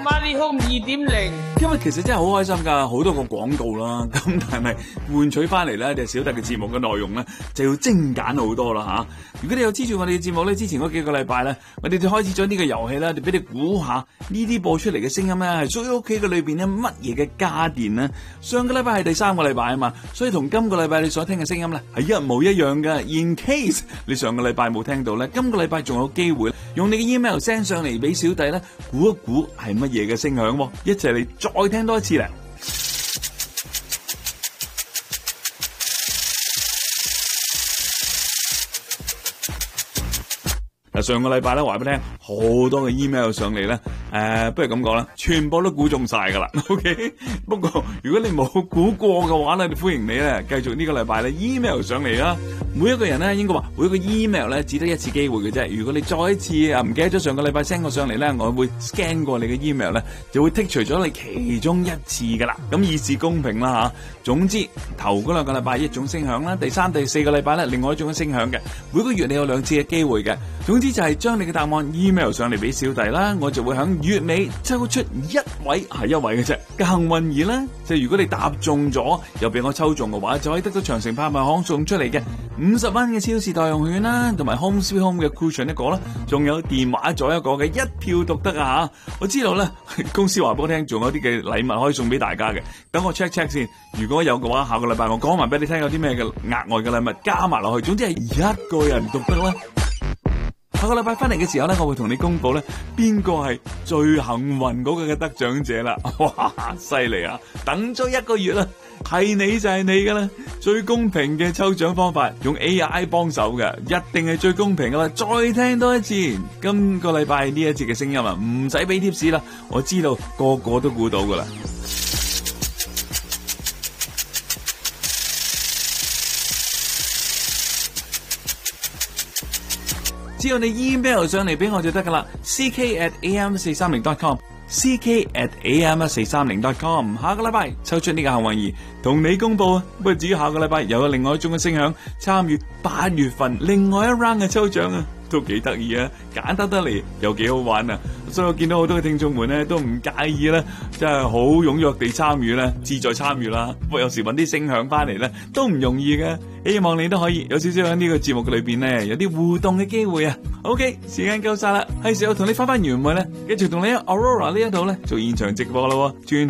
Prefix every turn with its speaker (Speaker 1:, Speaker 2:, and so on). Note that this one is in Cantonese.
Speaker 1: Money Home 2.0，
Speaker 2: 今日其實真係好開心㗎，好多個廣告啦，咁但係換取翻嚟咧，就小弟嘅節目嘅內容咧就要精簡好多啦嚇。如果你有支持我哋嘅節目咧，之前嗰幾個禮拜咧，我哋就開始咗呢個遊戲啦，就俾你估下呢啲播出嚟嘅聲音咧係屬於屋企嘅裏邊咧乜嘢嘅家電咧。上個禮拜係第3個禮拜啊嘛，所以同今個禮拜你所聽嘅聲音咧係一模一樣㗎。In case 你上個禮拜冇聽到咧，今個禮拜仲有機會用你嘅 email send 上嚟俾小弟咧估一估係乜嘢嘅聲響喎，一齊嚟再聽多一次咧。上個禮拜咧話俾你聽，好多嘅 email 上嚟咧，不如咁講啦，全部都估中晒噶啦 ，OK。不過如果你冇估過嘅話咧，歡迎你咧繼續呢個禮拜咧 email 上嚟啦。每一個人咧應該話每個 email 咧只得一次機會嘅啫。如果你再一次唔記得咗上個禮拜 send 過上嚟咧，我會 scan 過你嘅 email 咧，就會剔除咗你其中一次噶啦。咁以示公平啦吓。總之頭嗰2個禮拜一種聲響啦，第3、第4個禮拜咧另外一種聲響嘅。每個月你有2次嘅機會嘅。總之就係將你嘅答案 email 上嚟俾小弟啦，我就會喺月尾抽出一位係一位嘅啫嘅幸運兒啦。就如果你答中咗又俾我抽中嘅話，就可以得到長城拍賣行送出嚟嘅50蚊嘅超市代用券啦，同埋 Home Sweet Home 嘅 cushion 一個啦，仲有電話咗一個嘅一票獨得啊吓！我知道咧公司話俾我聽仲有啲嘅禮物可以送俾大家嘅，等我 check 先。如果有嘅話，下個禮拜我講埋俾你聽有啲咩嘅額外嘅禮物加埋落去，總之係一個人獨得啦。下個禮拜翻嚟嘅時候咧，我會同你公布咧邊個係最幸運嗰個嘅得獎者啦！哇，犀利啊！等咗1個月啦，係你就係你噶啦！最公平嘅抽獎方法，用 AI 幫手嘅，一定係最公平噶啦！再聽多一次，今個禮拜呢一節嘅聲音啊，唔使俾貼士啦，我知道個個都估到噶啦。只要你 email 上嚟俾我就得噶啦 ck@am430.com ck@am430.com 下個禮拜抽出呢個幸運兒同你公布啊！不過至於下個禮拜又有另外一種嘅聲響參與8月份另外一 round 嘅抽獎啊，都幾得意啊，簡單得嚟又幾好玩啊！所以我見到好多嘅聽眾們咧都唔介意咧，真係好踴躍地參與咧，志在參與啦。不過有時揾啲聲響翻嚟咧都唔容易嘅，希望你都可以有少少喺呢個節目嘅裏邊咧有啲互動嘅機會啊。OK， 時間夠晒啦，係時候同你翻原位咧，繼續同你喺 Aurora 呢一度咧做現場直播咯。轉